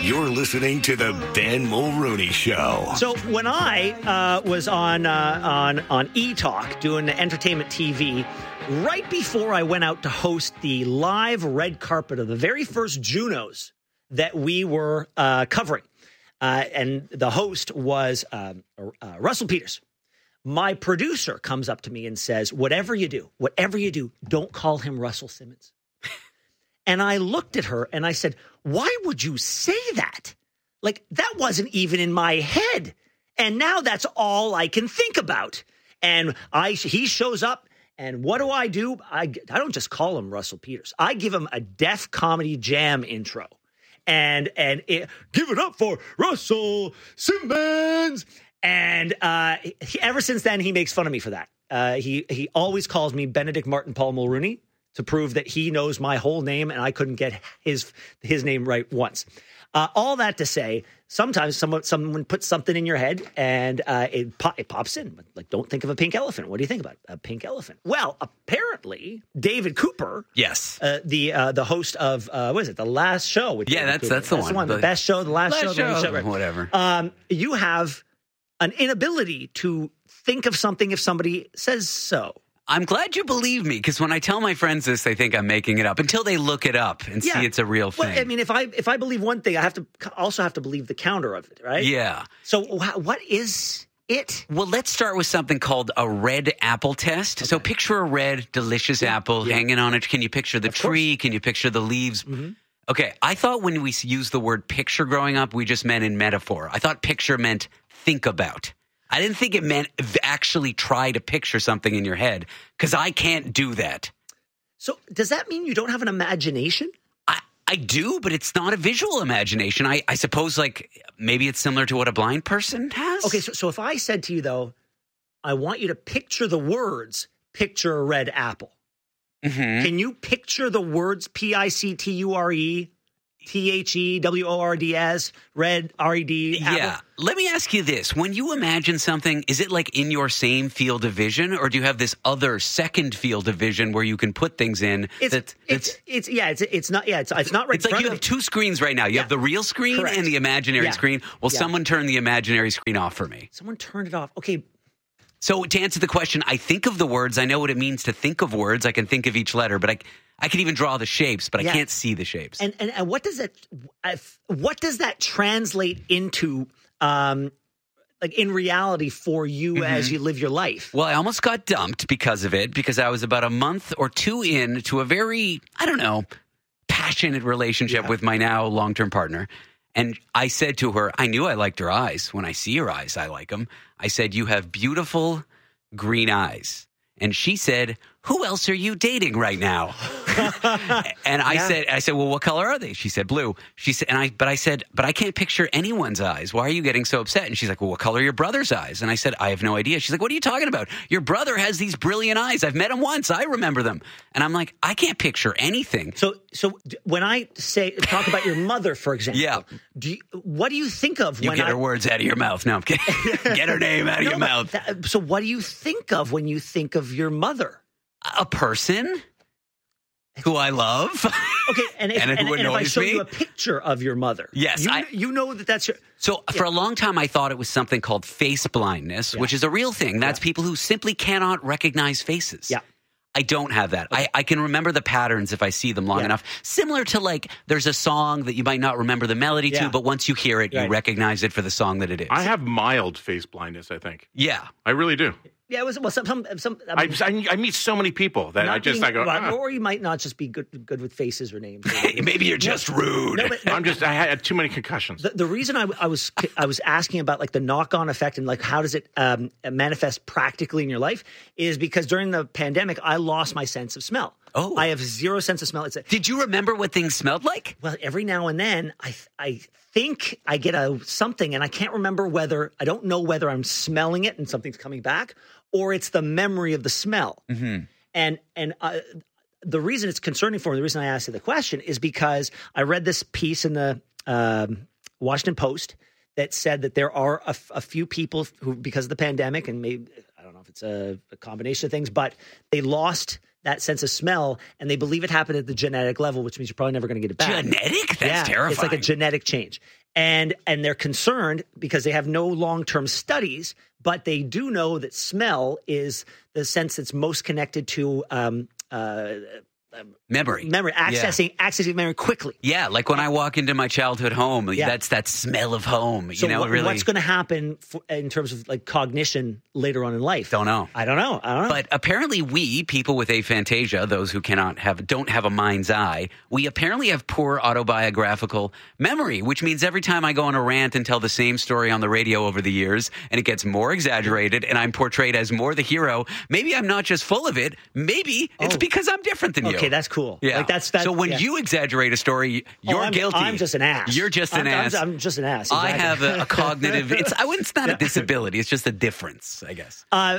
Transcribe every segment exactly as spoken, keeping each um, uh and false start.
You're listening to the Ben Mulrooney Show. So when I uh, was on uh, on on E-Talk doing entertainment T V, right before I went out to host the live red carpet of the very first Junos that we were uh, covering, uh, and the host was um, uh, Russell Peters. My producer comes up to me and says, "Whatever you do, whatever you do, don't call him Russell Simmons." And I looked at her and I said, "Why would you say that? Like, that wasn't even in my head. And now that's all I can think about." And I, he shows up, and what do I do? I, I don't just call him Russell Peters. I give him a Def Comedy Jam intro. And, and it, give it up for Russell Simmons. And uh, he, ever since then, he makes fun of me for that. Uh, he, he always calls me Benedict Martin Paul Mulrooney, to prove that he knows my whole name and I couldn't get his his name right once. Uh, all that to say, sometimes someone someone puts something in your head and uh, it, pop, it pops in. Like, don't think of a pink elephant. What do you think about a pink elephant? Well, apparently, David Cooper, yes, uh, the uh, the host of uh, what is it, the Last Show? With yeah, David that's Cooper. that's the that's one. The one, the, the best show, the last, last show, show, the show right. whatever. Um, you have an inability to think of something if somebody says so. I'm glad you believe me, because when I tell my friends this, they think I'm making it up until they look it up and yeah. see it's a real thing. Well, I mean, if I if I believe one thing, I have to also have to believe the counter of it, right? Yeah. So wh- what is it? Well, let's start with something called a red apple test. Okay. So picture a red, delicious yeah. apple yeah. hanging on it. Can you picture the of tree? Course. Can you picture the leaves? Mm-hmm. Okay, I thought when we used the word picture growing up, we just meant in metaphor. I thought picture meant think about. I didn't think it meant actually try to picture something in your head, because I can't do that. So does that mean you don't have an imagination? I, I do, but it's not a visual imagination. I, I suppose like maybe it's similar to what a blind person has. Okay, so, so if I said to you, though, I want you to picture the words, picture a red apple. Mm-hmm. Can you picture the words P I C T U R E? T H E W O R D S, red, R E D, apple. Yeah. Let me ask you this. When you imagine something, is it like in your same field of vision, or do you have this other second field of vision where you can put things in? It's, that, it's, it's, yeah, it's, it's not, yeah, it's, it's not right It's in like front you of have two screens right now. You yeah. have the real screen Correct. and the imaginary yeah. screen. Well, yeah. someone turn the imaginary screen off for me. Someone turned it off. Okay. So to answer the question, I think of the words. I know what it means to think of words. I can think of each letter, but I, I can even draw the shapes, but yeah. I can't see the shapes. And, and and what does that what does that translate into, um, like in reality for you mm-hmm. as you live your life? Well, I almost got dumped because of it, because I was about a month or two in to a very, I don't know, passionate relationship yeah. with my now long-term partner. And I said to her, I knew I liked her eyes. When I see her eyes, I like them. I said, you have beautiful green eyes. And she said, who else are you dating right now? And I yeah. said, I said, well, what color are they? She said, blue. She said, and I, but I said, but I can't picture anyone's eyes. Why are you getting so upset? And she's like, well, what color are your brother's eyes? And I said, I have no idea. She's like, what are you talking about? Your brother has these brilliant eyes. I've met him once. I remember them. And I'm like, I can't picture anything. So, so when I say, talk about your mother, for example, yeah. do you, what do you think of you when get I, her words out of your mouth? No, I'm kidding. Get her name out of no, your mouth. That, so what do you think of when you think of your mother? A person who I love. Okay, and if, and and, who and if I show me? you a picture of your mother, yes, you, I, you know that that's your. So yeah. for a long time, I thought it was something called face blindness, yeah. which is a real thing. That's yeah. people who simply cannot recognize faces. Yeah. I don't have that. Okay. I, I can remember the patterns if I see them long yeah. enough. Similar to like, there's a song that you might not remember the melody yeah. to, but once you hear it, right. you recognize it for the song that it is. I have mild face blindness, I think. Yeah. I really do. Yeah, it was well. Some, some, some. I, mean, I, I meet so many people that I just, being, I go, well, ah. or you might not just be good, good with faces or names. Maybe you're just no, rude. No, but, no, I'm just, I had too many concussions. The, the reason I, I was, I was asking about like the knock-on effect and like how does it um, manifest practically in your life is because during the pandemic I lost my sense of smell. Oh, I have zero sense of smell. It's a, Did you remember what things smelled like? Well, every now and then I, I think I get a something and I can't remember whether, I don't know whether I'm smelling it and something's coming back or it's the memory of the smell. Mm-hmm. And, and, uh, the reason it's concerning for me, the reason I asked you the question is because I read this piece in the um, Washington Post that said that there are a, a few people who, because of the pandemic, and maybe, I don't know if it's a, a combination of things, but they lost that sense of smell, and they believe it happened at the genetic level, which means you're probably never going to get it back. Genetic? That's yeah, terrifying. It's like a genetic change. And and they're concerned because they have no long-term studies, but they do know that smell is the sense that's most connected to um, uh, Memory. memory, accessing Yeah. accessing memory quickly. Yeah, like when I walk into my childhood home, Yeah. that's that smell of home. So you know, what- really. what's going to happen for, in terms of like cognition later on in life? Don't know. I don't know. I don't know. But apparently we, people with aphantasia, those who cannot have, don't have a mind's eye, we apparently have poor autobiographical memory, which means every time I go on a rant and tell the same story on the radio over the years, and it gets more exaggerated, and I'm portrayed as more the hero, maybe I'm not just full of it, maybe it's Oh. because I'm different than you. Okay, that's cool. Yeah. Like that's, that's so when yeah. you exaggerate a story, you're Oh, I'm, guilty. I'm just an ass. You're just an I'm, ass. I'm, I'm just an ass. I exactly. have a, a cognitive. It's. I wouldn't. It's not a disability. It's just a difference, I guess. Uh,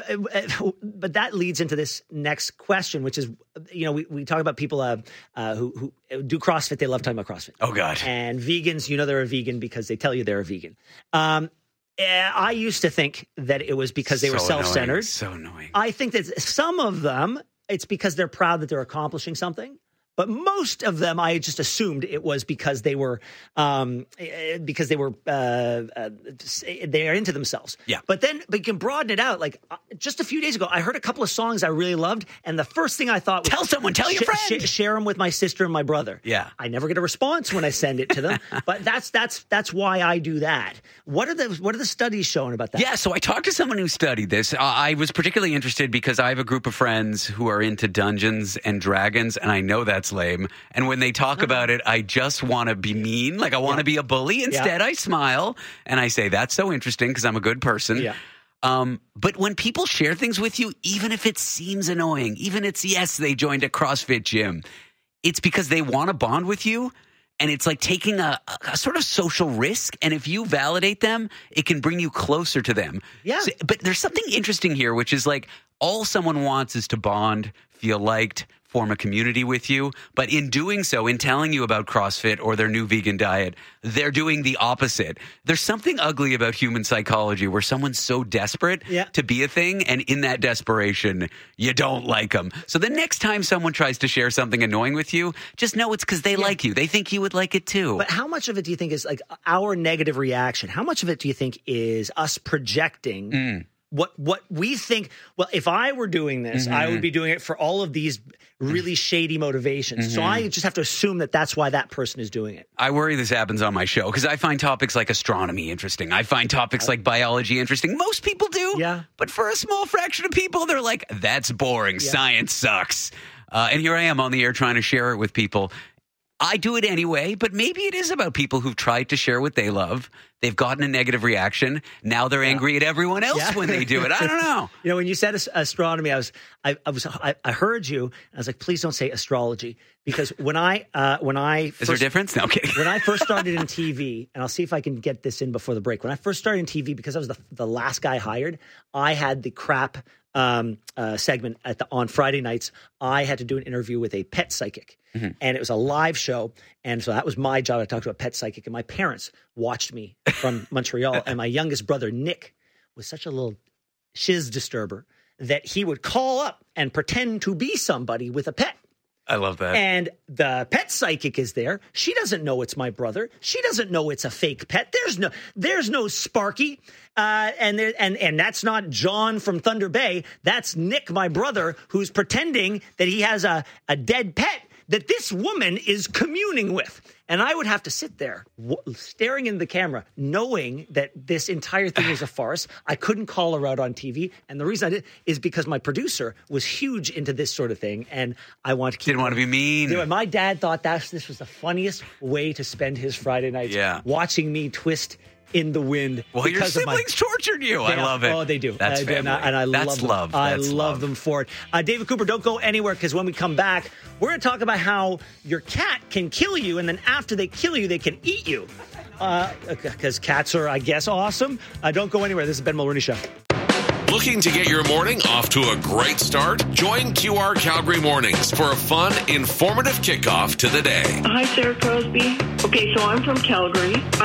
but that leads into this next question, which is, you know, we, we talk about people uh, uh, who, who do CrossFit. They love talking about CrossFit. Oh God. And vegans, you know, they're a vegan because they tell you they're a vegan. Um, eh, I used to think that it was because they were So annoying. self-centered. So annoying. I think that some of them, it's because they're proud that they're accomplishing something. But most of them, I just assumed it was because they were, um, eh, because they were, uh, uh, they are into themselves. Yeah. But then, but you can broaden it out. Like uh, just a few days ago, I heard a couple of songs I really loved, and the first thing I thought was, Tell someone, tell your friend. share them with my sister and my brother. Yeah. I never get a response when I send it to them, but that's that's that's why I do that. What are the what are the studies showing about that? Yeah, so I talked to someone who studied this. Uh, I was particularly interested because I have a group of friends who are into Dungeons and Dragons, and I know that's lame. And when they talk about it, I just want to be mean. Like, I want to Yeah. be a bully. Instead, I smile, and I say, that's so interesting because I'm a good person. Yeah. Um, but when people share things with you, even if it seems annoying, even it's, yes, they joined a CrossFit gym, it's because they want to bond with you. And it's like taking a, a sort of social risk. And if you validate them, it can bring you closer to them. Yeah. So- but there's something interesting here, which is like all someone wants is to bond, feel liked, form a community with you. But in doing so, in telling you about CrossFit or their new vegan diet, they're doing the opposite. There's something ugly about human psychology where someone's so desperate Yeah. to be a thing. And in that desperation, you don't like them. So the next time someone tries to share something annoying with you, just know it's because they like you. They think you would like it too. But how much of it do you think is like our negative reaction? How much of it do you think is us projecting Mm. what what we think? Well, if I were doing this, I Mm-hmm. would be doing it for all of these really shady motivations. So Mm-hmm. I just have to assume that that's why that person is doing it. I worry this happens on my show because I find topics like astronomy interesting. I find topics like biology interesting. Most people do. Yeah. But for a small fraction of people, they're like, that's boring. Science sucks. Uh, and here I am on the air trying to share it with people. I do it anyway, but maybe it is about people who've tried to share what they love. They've gotten a negative reaction. Now they're angry at everyone else Yeah. when they do it. I don't know. You know, when you said as- astronomy, I was, I, I was, I, I heard you. And I was like, please don't say astrology, because when I, uh, when I, Is there a difference? No, I'm kidding. when I first started in T V, and I'll see if I can get this in before the break. When I first started in T V, because I was the the last guy hired, I had the crap um, uh, segment at the on Friday nights. I had to do an interview with a pet psychic, and it was a live show. And so that was my job. I talked to a pet psychic, and my parents watched me from Montreal. And my youngest brother Nick was such a little shiz disturber that he would call up and pretend to be somebody with a pet. I love that. And the pet psychic is there. She doesn't know it's my brother. She doesn't know it's a fake pet. There's no, there's no Sparky, uh, and there, and and that's not John from Thunder Bay. That's Nick, my brother, who's pretending that he has a a dead pet that this woman is communing with. And I would have to sit there w- staring in the camera, knowing that this entire thing was a farce. I couldn't call her out on T V. And the reason I did is because my producer was huge into this sort of thing. And I want to keep Didn't want to be mean. You know, my dad thought that this was the funniest way to spend his Friday nights. Yeah. Watching me twist in the wind. Well, your because of my- siblings tortured you. I Yeah. love it. Oh, they do. That's Uh, family. and I, and I That's love them. love. I That's love, love them for it. Uh, David Cooper, don't go anywhere, because when we come back, we're going to talk about how your cat can kill you, and then after they kill you, they can eat you. Because uh, cats are, I guess, awesome. Uh, don't go anywhere. This is Ben Mulrooney Show. Looking to get your morning off to a great start? Join Q R Calgary Mornings for a fun, informative kickoff to the day. Hi, Sarah Crosby. Okay, so I'm from Calgary.